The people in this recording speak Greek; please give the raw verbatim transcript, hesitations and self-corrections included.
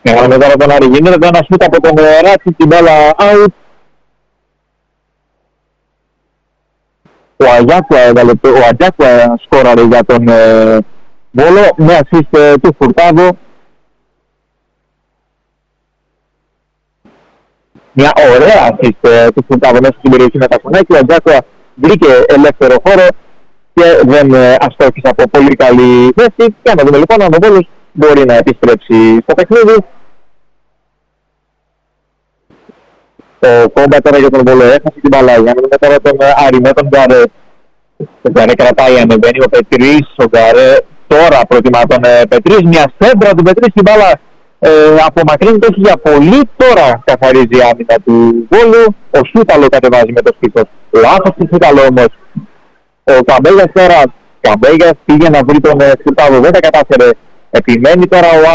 Κάναμε τώρα τον Άρη, γίνεται ένα σούτ από τον Ράτσι, την μπάλα out. Ο Αγιάκουα έβαλε, ο Αγιάκουα σκόραρε για τον ε, Βόλο, με assist ε, του Φουρτάδο. Μια ωραία assist ε, του Φουρτάδο μέσα στην περιοχή με τα κουνάκια. Ο Αγιάκουα βρήκε ελεύθερο χώρο και δεν ε, αστόχησε από πολύ καλή θέση. Και να δούμε λοιπόν αν ο Βόλος μπορεί να επιστρέψει στο παιχνίδι. Το κόμπα τώρα για τον Βόλο έχασε την μπαλά. Για να δούμε τώρα τον Άρη με τον Γκαρέ. Ο Γκαρέ κρατάει, ανεβαίνει ο Πετρής. Ο Γκαρέ τώρα προτιμά τον ε, Πετρής. Μια σέντρα του Πετρής, την μπάλα ε, απομακρύνει το έχει για πολύ. Τώρα καθαρίζει η άμυνα του Βόλου. Ο Σούταλο κατεβάζει με το σπίτι. Λάθος του Σούταλο όμως. Ο Καμπέγιας τώρα, Καμπέγιας πήγε να βρει τον Σούταλο, δεν τα κατάφερε. Επιμένει τώρα ο